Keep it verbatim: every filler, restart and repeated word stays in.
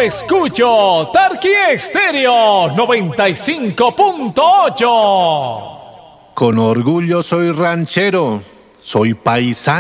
escucho Tarqui Estéreo noventa y cinco punto ocho. Con orgullo soy ranchero, soy paisano.